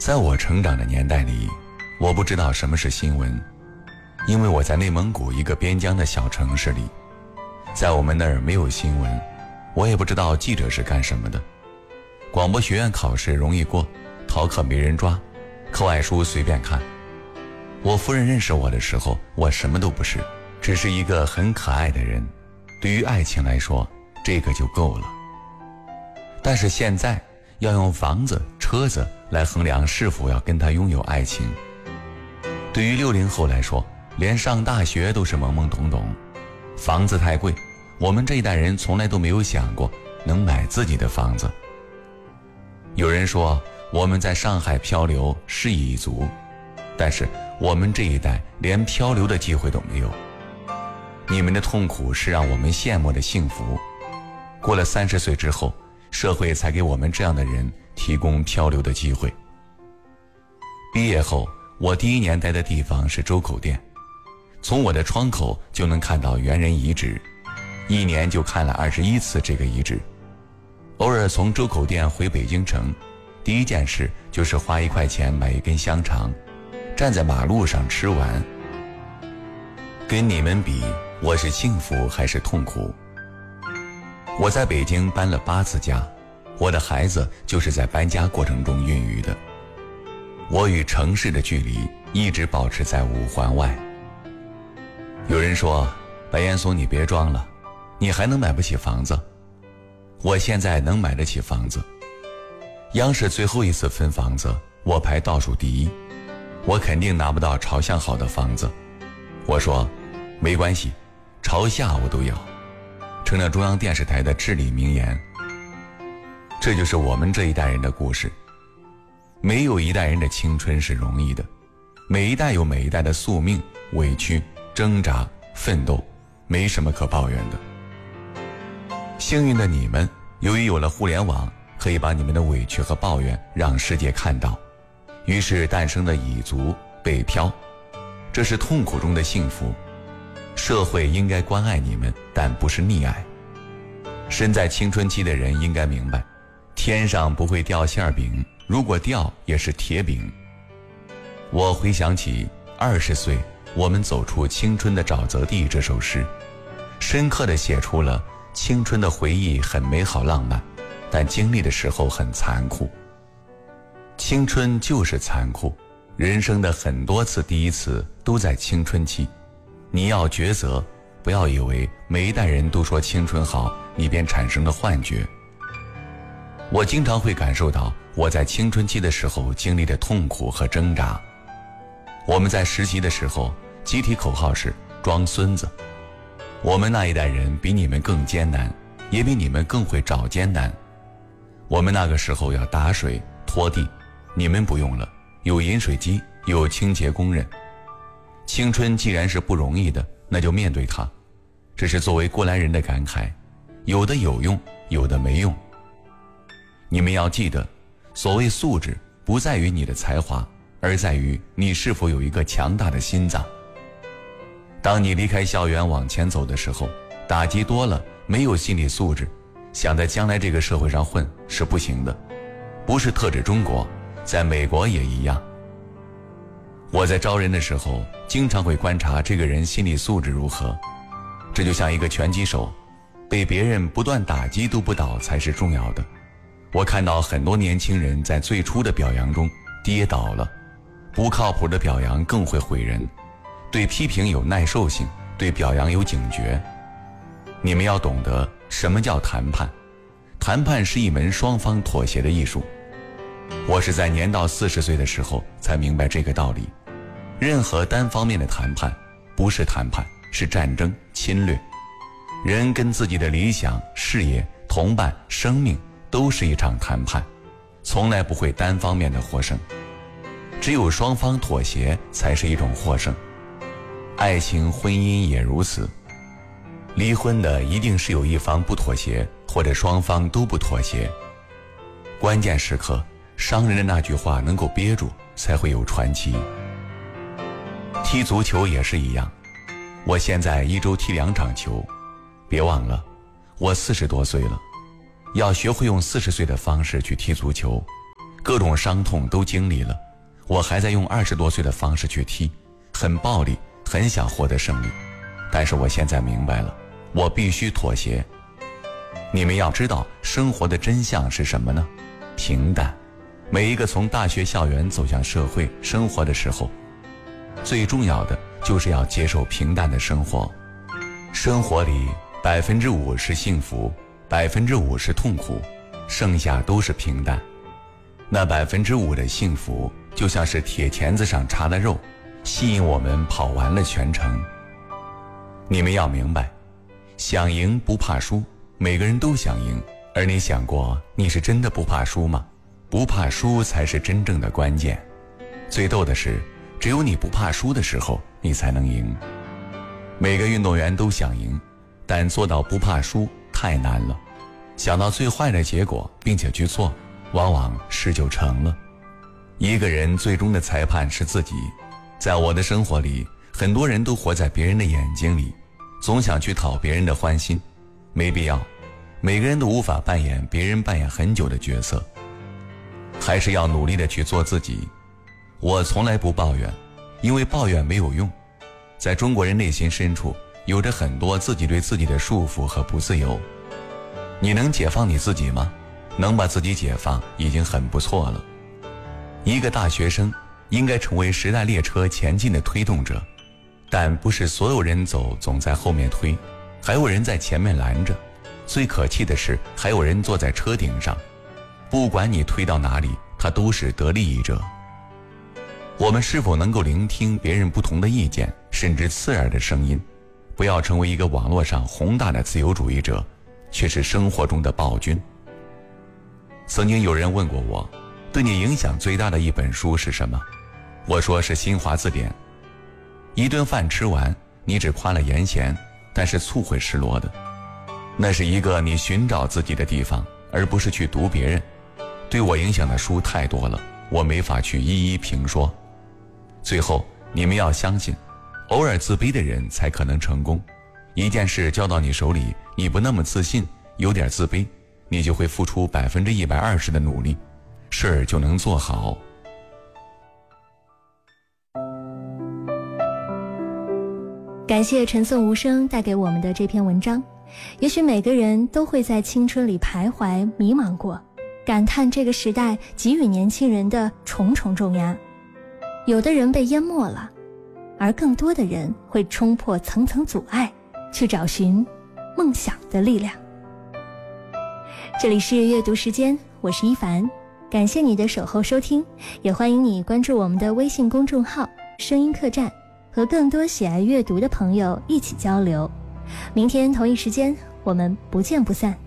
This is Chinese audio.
在我成长的年代里，我不知道什么是新闻，因为我在内蒙古一个边疆的小城市里，在我们那儿没有新闻，我也不知道记者是干什么的。广播学院考试容易过，逃课没人抓，课外书随便看。我夫人认识我的时候，我什么都不是，只是一个很可爱的人。对于爱情来说，这个就够了。但是现在要用房子、车子来衡量是否要跟他拥有爱情。对于60后来说，连上大学都是懵懵懂懂。房子太贵，我们这一代人从来都没有想过能买自己的房子。有人说我们在上海漂流是蚁族，但是我们这一代连漂流的机会都没有。你们的痛苦是让我们羡慕的幸福。过了30岁之后，社会才给我们这样的人提供漂流的机会。毕业后，我第1年待的地方是周口店，从我的窗口就能看到猿人遗址，1年就看了21次这个遗址。偶尔从周口店回北京城，第一件事就是花1块钱买一根香肠，站在马路上吃完。跟你们比，我是幸福还是痛苦？我在北京搬了8次家，我的孩子就是在搬家过程中孕育的。我与城市的距离一直保持在5环外。有人说，白岩松你别装了，你还能买不起房子？我现在能买得起房子。央视最后一次分房子，我排倒数第1，我肯定拿不到朝向好的房子。我说没关系，朝下我都要，成了中央电视台的至理名言。这就是我们这一代人的故事。没有一代人的青春是容易的，每一代有每一代的宿命、委屈、挣扎、奋斗，没什么可抱怨的。幸运的你们，由于有了互联网，可以把你们的委屈和抱怨让世界看到，于是诞生了蚁族、北漂，这是痛苦中的幸福。社会应该关爱你们，但不是溺爱。身在青春期的人应该明白，天上不会掉馅饼，如果掉也是铁饼。我回想起20岁我们走出青春的沼泽地这首诗，深刻地写出了青春的回忆很美好浪漫，但经历的时候很残酷。青春就是残酷，人生的很多次第一次都在青春期。你要抉择，不要以为每一代人都说青春好，你便产生了幻觉。我经常会感受到我在青春期的时候经历的痛苦和挣扎。我们在实习的时候，集体口号是装孙子。我们那一代人比你们更艰难，也比你们更会找艰难。我们那个时候要打水拖地，你们不用了，有饮水机，有清洁工人。青春既然是不容易的，那就面对它。这是作为过来人的感慨，有的有用，有的没用。你们要记得，所谓素质不在于你的才华，而在于你是否有一个强大的心脏。当你离开校园往前走的时候，打击多了，没有心理素质，想在将来这个社会上混是不行的。不是特指中国，在美国也一样。我在招人的时候，经常会观察这个人心理素质如何。这就像一个拳击手，被别人不断打击都不倒才是重要的。我看到很多年轻人在最初的表扬中跌倒了，不靠谱的表扬更会毁人。对批评有耐受性，对表扬有警觉。你们要懂得什么叫谈判，谈判是一门双方妥协的艺术。我是在年到40岁的时候才明白这个道理。任何单方面的谈判不是谈判，是战争、侵略。人跟自己的理想、事业、同伴、生命都是一场谈判，从来不会单方面的获胜。只有双方妥协才是一种获胜。爱情、婚姻也如此。离婚的一定是有一方不妥协，或者双方都不妥协。关键时刻，伤人的那句话能够憋住，才会有传奇。踢足球也是一样，我现在1周踢2场球。别忘了，我40多岁了，要学会用40岁的方式去踢足球， 各种伤痛都经历了，我还在用20多岁的方式去踢，很暴力，很想获得胜利。但是我现在明白了，我必须妥协。你们要知道生活的真相是什么呢？平淡。每一个从大学校园走向社会生活的时候，最重要的就是要接受平淡的生活。生活里5%是幸福，5%是痛苦，剩下都是平淡。那5%的幸福就像是铁钳子上插的肉，吸引我们跑完了全程。你们要明白，想赢不怕输，每个人都想赢，而你想过你是真的不怕输吗？不怕输才是真正的关键。最逗的是，只有你不怕输的时候，你才能赢。每个运动员都想赢，但做到不怕输太难了。想到最坏的结果并且去做，往往事就成了。一个人最终的裁判是自己。在我的生活里，很多人都活在别人的眼睛里，总想去讨别人的欢心，没必要。每个人都无法扮演别人扮演很久的角色，还是要努力的去做自己。我从来不抱怨，因为抱怨没有用。在中国人内心深处，有着很多自己对自己的束缚和不自由。你能解放你自己吗？能把自己解放已经很不错了。一个大学生应该成为时代列车前进的推动者，但不是所有人走总在后面推，还有人在前面拦着。最可气的是，还有人坐在车顶上，不管你推到哪里，他都是得利益者。我们是否能够聆听别人不同的意见，甚至刺耳的声音？不要成为一个网络上宏大的自由主义者，却是生活中的暴君。曾经有人问过我，对你影响最大的一本书是什么？我说是新华字典。一顿饭吃完，你只夸了盐咸，但是醋会失落的。那是一个你寻找自己的地方，而不是去读别人。对我影响的书太多了，我没法去一一评说。最后，你们要相信，偶尔自卑的人才可能成功。一件事交到你手里，你不那么自信，有点自卑，你就会付出120%的努力，事儿就能做好。 感谢陈颂无声带给我们的这篇文章。也许每个人都会在青春里徘徊迷茫过，感叹这个时代给予年轻人的重重重压。有的人被淹没了，而更多的人会冲破层层阻碍，去找寻梦想的力量。这里是阅读时间，我是一凡，感谢你的守候收听，也欢迎你关注我们的微信公众号声音客栈，和更多喜爱阅读的朋友一起交流。明天同一时间，我们不见不散。